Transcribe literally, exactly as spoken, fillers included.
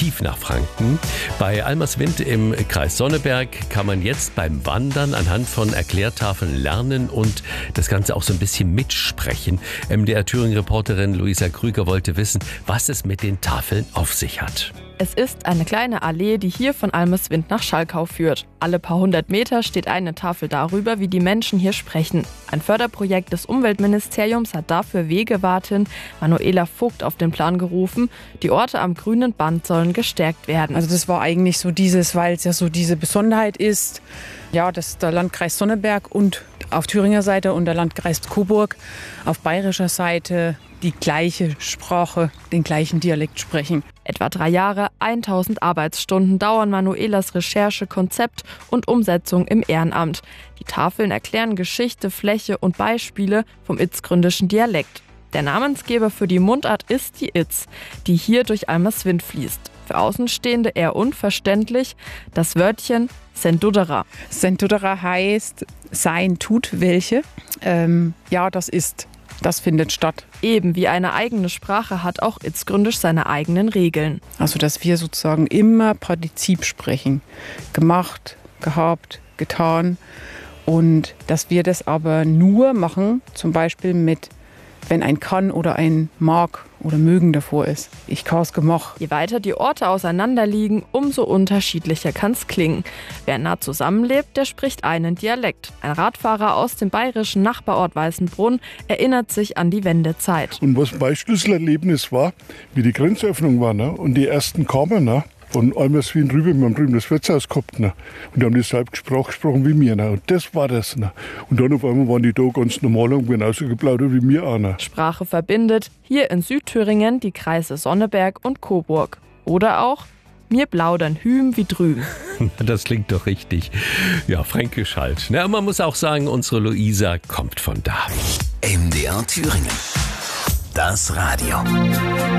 tief nach Franken. Bei Almerswind im Kreis Sonneberg kann man jetzt beim Wandern anhand von Erklärtafeln lernen und das Ganze auch so ein bisschen mitsprechen. M D R-Thüringen-Reporterin Luisa Krüger wollte wissen, was es mit den Tafeln auf sich hat. Es ist eine kleine Allee, die hier von Almerswind nach Schalkau führt. Alle paar hundert Meter steht eine Tafel darüber, wie die Menschen hier sprechen. Ein Förderprojekt des Umweltministeriums hat dafür Wegewartin Manuela Vogt auf den Plan gerufen. Die Orte am grünen Band sollen gestärkt werden. Also das war eigentlich so dieses, weil es ja so diese Besonderheit ist, ja, dass der Landkreis Sonneberg und auf Thüringer Seite und der Landkreis Coburg auf bayerischer Seite die gleiche Sprache, den gleichen Dialekt sprechen. Etwa drei Jahre, tausend Arbeitsstunden dauern Manuelas Recherche, Konzept und Umsetzung im Ehrenamt. Die Tafeln erklären Geschichte, Fläche und Beispiele vom itzgründischen Dialekt. Der Namensgeber für die Mundart ist die Itz, die hier durch Almerswind fließt. Für Außenstehende eher unverständlich das Wörtchen Sendudera. Sendudera heißt sein tut welche. Ähm, ja, das ist. Das findet statt. Eben wie eine eigene Sprache hat auch itzgründisch seine eigenen Regeln. Also dass wir sozusagen immer Partizip sprechen. Gemacht, gehabt, getan. Und dass wir das aber nur machen, zum Beispiel mit, wenn ein kann oder ein mag oder mögen davor ist. Ich kann's gemacht. Je weiter die Orte auseinander liegen, umso unterschiedlicher kann's klingen. Wer nah zusammenlebt, der spricht einen Dialekt. Ein Radfahrer aus dem bayerischen Nachbarort Weißenbrunn erinnert sich an die Wendezeit. Und was mein Schlüsselerlebnis war, wie die Grenzöffnung war, ne? Und die ersten kamen, ne? Von Almerswind rüber, wir haben drüben das Wirtshaus gehabt. Ne? Und die haben dieselbe Sprache gesprochen wie mir. Ne? Und das war das. Ne? Und dann auf einmal waren die da ganz normal und genauso geplaudert wie mir auch. Ne? Sprache verbindet hier in Südthüringen die Kreise Sonneberg und Coburg. Oder auch, mir plaudern hüm wie drüben. Das klingt doch richtig. Ja, fränkisch halt. Na, man muss auch sagen, unsere Luisa kommt von da. M D R Thüringen. Das Radio.